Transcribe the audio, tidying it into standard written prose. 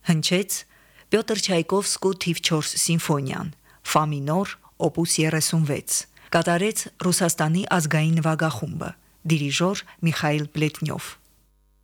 Հնչեց Պյոտր Չայկովսկու թիվ 4 սիմֆոնիան, ֆա մինոր, օպուս 36, կատարեց Ռուսաստանի ազգային նվագախումբը, դիրիժոր Միխայիլ Պլետնյով։